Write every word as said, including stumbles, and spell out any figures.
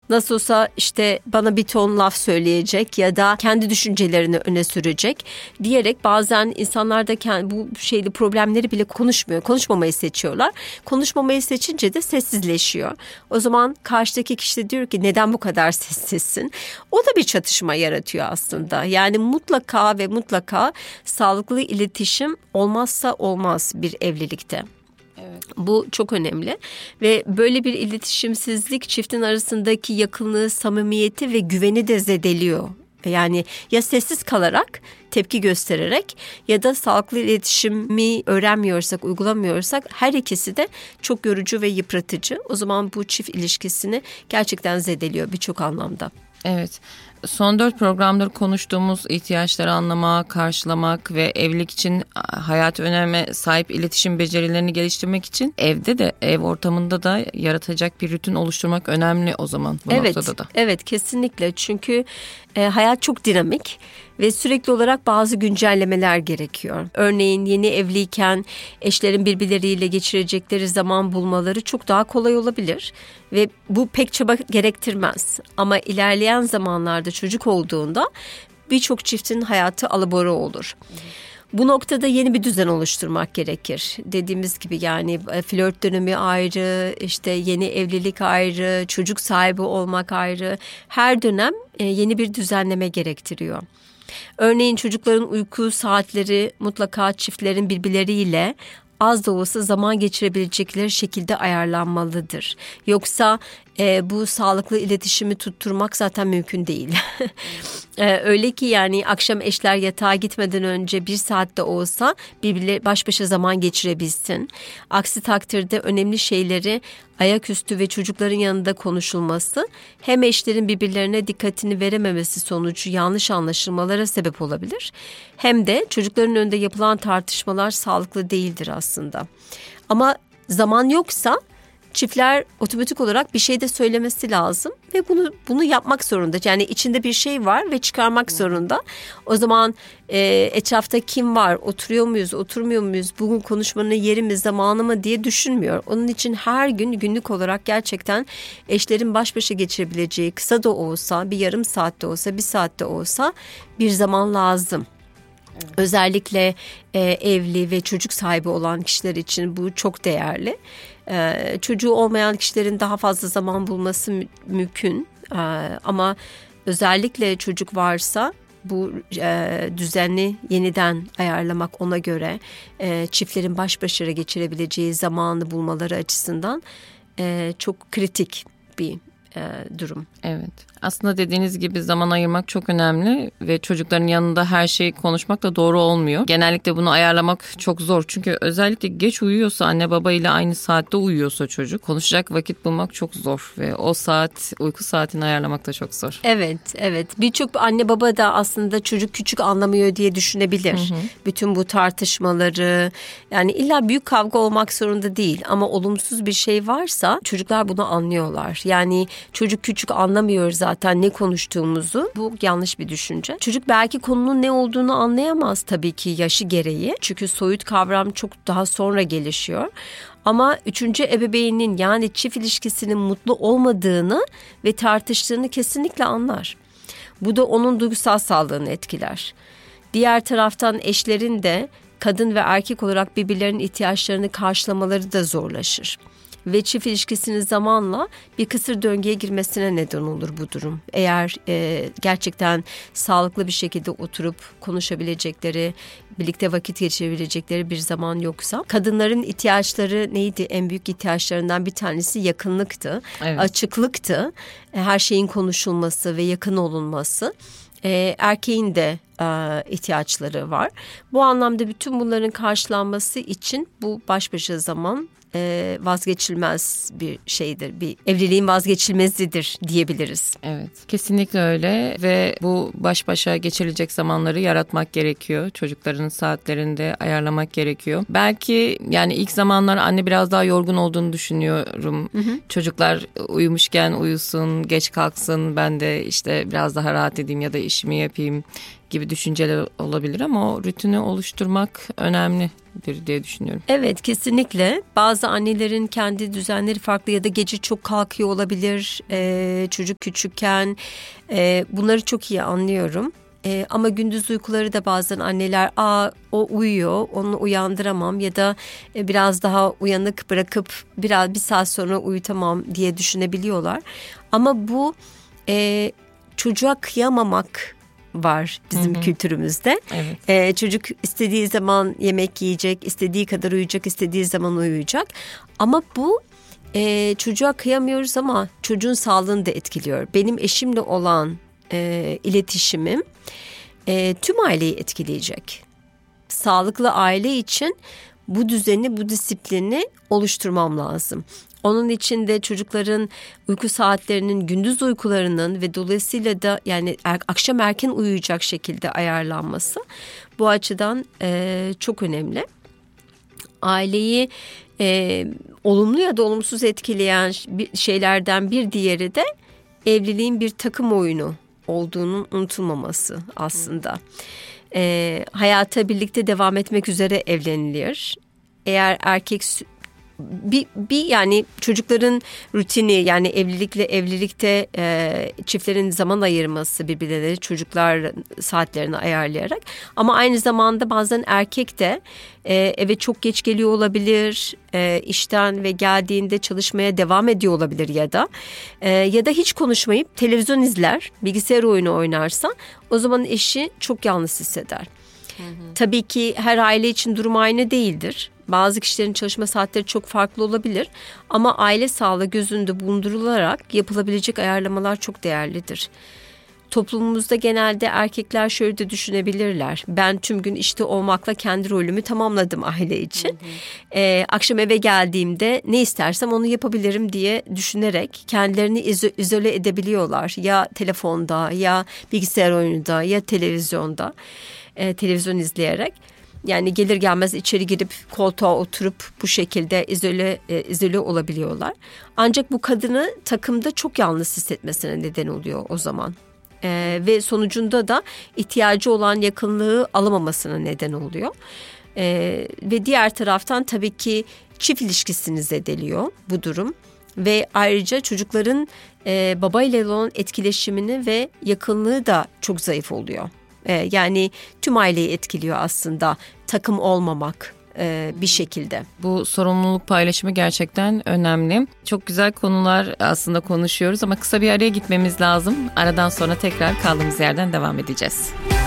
Nasıl olsa işte bana bir ton laf söyleyecek ya da kendi düşüncelerini öne sürecek diyerek bazen insanlar da kendi, bu şeyli problemleri bile konuşmuyor. Konuşmamayı seçiyorlar. Konuşmamayı seçince de sessizleşiyor. O zaman karşıdaki kişi de diyor ki neden bu kadar sessizsin? O da bir çatışma yaratıyor aslında. Yani mutlaka ve mutlaka sağlıklı iletişim olmazsa olmaz bir evlilikte. Evet. Bu çok önemli ve böyle bir iletişimsizlik çiftin arasındaki yakınlığı, samimiyeti ve güveni de zedeliyor. Yani ya sessiz kalarak, tepki göstererek ya da sağlıklı iletişimi öğrenmiyorsak, uygulamıyorsak her ikisi de çok yorucu ve yıpratıcı. O zaman bu çift ilişkisini gerçekten zedeliyor birçok anlamda. Evet. Son dört programdır konuştuğumuz ihtiyaçları anlamak, karşılamak ve evlilik için hayat öneme sahip iletişim becerilerini geliştirmek için evde de, ev ortamında da yaratacak bir rutin oluşturmak önemli o zaman bu evet, noktada da. Evet, kesinlikle. Çünkü e, hayat çok dinamik ve sürekli olarak bazı güncellemeler gerekiyor. Örneğin yeni evliyken eşlerin birbirleriyle geçirecekleri zaman bulmaları çok daha kolay olabilir ve bu pek çaba gerektirmez. Ama ilerleyen zamanlarda çocuk olduğunda birçok çiftin hayatı alabora olur. Bu noktada yeni bir düzen oluşturmak gerekir. Dediğimiz gibi yani flört dönemi ayrı, işte yeni evlilik ayrı, çocuk sahibi olmak ayrı. Her dönem yeni bir düzenleme gerektiriyor. Örneğin çocukların uyku saatleri mutlaka çiftlerin birbirleriyle az da olsa zaman geçirebilecekleri şekilde ayarlanmalıdır. Yoksa e, bu sağlıklı iletişimi tutturmak zaten mümkün değil. e, öyle ki yani akşam eşler yatağa gitmeden önce bir saatte olsa birbirleri baş başa zaman geçirebilsin. Aksi takdirde önemli şeyleri ayaküstü ve çocukların yanında konuşulması hem eşlerin birbirlerine dikkatini verememesi sonucu yanlış anlaşılmalara sebep olabilir. Hem de çocukların önünde yapılan tartışmalar sağlıklı değildir aslında. Ama zaman yoksa çiftler otomatik olarak bir şey de söylemesi lazım ve bunu bunu yapmak zorunda. Yani içinde bir şey var ve çıkarmak zorunda. O zaman e, etrafta kim var, oturuyor muyuz, oturmuyor muyuz, bugün konuşmanın yeri mi, zamanı mı diye düşünmüyor. Onun için her gün günlük olarak gerçekten eşlerin baş başa geçirebileceği kısa da olsa, bir yarım saatte olsa, bir saatte olsa bir zaman lazım. Evet. Özellikle e, evli ve çocuk sahibi olan kişiler için bu çok değerli. E, çocuğu olmayan kişilerin daha fazla zaman bulması mü- mümkün. E, ama özellikle çocuk varsa bu e, düzenli yeniden ayarlamak ona göre e, çiftlerin baş başa geçirebileceği zamanı bulmaları açısından e, çok kritik bir e, durum. Evet. Aslında dediğiniz gibi zaman ayırmak çok önemli ve çocukların yanında her şeyi konuşmak da doğru olmuyor. Genellikle bunu ayarlamak çok zor. Çünkü özellikle geç uyuyorsa, anne baba ile aynı saatte uyuyorsa çocuk, konuşacak vakit bulmak çok zor ve o saat, uyku saatini ayarlamak da çok zor. Evet, evet. Birçok anne baba da aslında çocuk küçük anlamıyor diye düşünebilir. Hı hı. Bütün bu tartışmaları, yani illa büyük kavga olmak zorunda değil ama olumsuz bir şey varsa çocuklar bunu anlıyorlar. Yani çocuk küçük anlamıyor zaten. Zaten ne konuştuğumuzu. Bu yanlış bir düşünce. Çocuk belki konunun ne olduğunu anlayamaz tabii ki yaşı gereği. Çünkü soyut kavram çok daha sonra gelişiyor. Ama üçüncü ebeveynin yani çift ilişkisinin mutlu olmadığını ve tartıştığını kesinlikle anlar. Bu da onun duygusal sağlığını etkiler. Diğer taraftan eşlerin de kadın ve erkek olarak birbirlerinin ihtiyaçlarını karşılamaları da zorlaşır. Ve çift ilişkisinin zamanla bir kısır döngüye girmesine neden olur bu durum. Eğer e, gerçekten sağlıklı bir şekilde oturup konuşabilecekleri, birlikte vakit geçirebilecekleri bir zaman yoksa. Kadınların ihtiyaçları neydi? En büyük ihtiyaçlarından bir tanesi yakınlıktı, evet. Açıklıktı. Her şeyin konuşulması ve yakın olunması. E, erkeğin de e, ihtiyaçları var. Bu anlamda bütün bunların karşılanması için bu baş başa zaman e, vazgeçilmez bir şeydir. Bir evliliğin vazgeçilmezidir diyebiliriz. Evet, kesinlikle öyle ve bu baş başa geçirilecek zamanları yaratmak gerekiyor. Çocukların saatlerinde ayarlamak gerekiyor. Belki yani ilk zamanlar anne biraz daha yorgun olduğunu düşünüyorum. Hı hı. Çocuklar uyumuşken uyusun, geç kalksın, ben de işte biraz daha rahat edeyim ya da işimi yapayım gibi düşünceler olabilir ama o rutini oluşturmak önemlidir diye düşünüyorum. Evet, kesinlikle. Bazı annelerin kendi düzenleri farklı ya da gece çok kalkıyor olabilir. Ee, çocuk küçükken e, bunları çok iyi anlıyorum. Ee, ama gündüz uykuları da bazen anneler aa o uyuyor, onu uyandıramam ya da e, biraz daha uyanık bırakıp biraz bir saat sonra uyutamam diye düşünebiliyorlar. Ama bu e, çocuğa kıyamamak var bizim hı hı. kültürümüzde. Evet. Ee, çocuk istediği zaman yemek yiyecek, istediği kadar uyuyacak, istediği zaman uyuyacak. Ama bu e, çocuğa kıyamıyoruz ama çocuğun sağlığını da etkiliyor. Benim eşimle olan e, iletişimim e, tüm aileyi etkileyecek. Sağlıklı aile için bu düzeni, bu disiplini oluşturmam lazım. Onun için de çocukların uyku saatlerinin, gündüz uykularının ve dolayısıyla da yani er, akşam erken uyuyacak şekilde ayarlanması bu açıdan e, çok önemli. Aileyi e, olumlu ya da olumsuz etkileyen bir şeylerden bir diğeri de evliliğin bir takım oyunu olduğunun unutulmaması aslında. E, hayata birlikte devam etmek üzere evlenilir. Eğer erkek bir, bir yani çocukların rutini yani evlilikle evlilikte e, çiftlerin zaman ayırması birbirlerine çocuklar saatlerini ayarlayarak ama aynı zamanda bazen erkek de e, eve çok geç geliyor olabilir e, işten ve geldiğinde çalışmaya devam ediyor olabilir ya da e, ya da hiç konuşmayıp televizyon izler, bilgisayar oyunu oynarsa o zaman eşi çok yalnız hisseder. Hı hı. Tabii ki her aile için durum aynı değildir. Bazı kişilerin çalışma saatleri çok farklı olabilir ama aile sağlığı göz önünde bulundurularak yapılabilecek ayarlamalar çok değerlidir. Toplumumuzda genelde erkekler şöyle de düşünebilirler. Ben tüm gün işte olmakla kendi rolümü tamamladım aile için. Hı hı. Ee, akşam eve geldiğimde ne istersem onu yapabilirim diye düşünerek kendilerini izo- izole edebiliyorlar. Ya telefonda ya bilgisayar oyununda ya televizyonda, e, televizyon izleyerek. Yani gelir gelmez içeri girip koltuğa oturup bu şekilde izole e, izole olabiliyorlar. Ancak bu kadını takımda çok yalnız hissetmesine neden oluyor o zaman. E, ve sonucunda da ihtiyacı olan yakınlığı alamamasına neden oluyor. E, ve diğer taraftan tabii ki çift ilişkisini zedeliyor bu durum. Ve ayrıca çocukların e, babayla olan etkileşimini ve yakınlığı da çok zayıf oluyor. Yani tüm aileyi etkiliyor aslında takım olmamak e, bir şekilde. Bu sorumluluk paylaşımı gerçekten önemli. Çok güzel konular aslında konuşuyoruz ama kısa bir araya gitmemiz lazım. Aradan sonra tekrar kaldığımız yerden devam edeceğiz.